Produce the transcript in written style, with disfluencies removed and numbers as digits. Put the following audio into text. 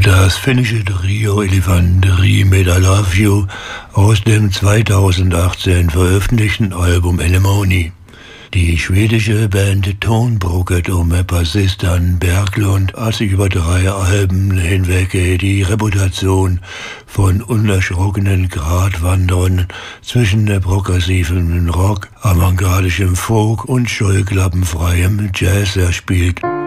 Das finnische Trio Elefanteri mit I Love You aus dem 2018 veröffentlichten Album Anemone. Die schwedische Band Tonbroket um Bassist Dan Berglund hat sich über 3 Alben hinweg die Reputation von unerschrockenen Gratwanderern zwischen progressivem Rock, avantgardischem Folk und scheuklappenfreiem Jazz erspielt.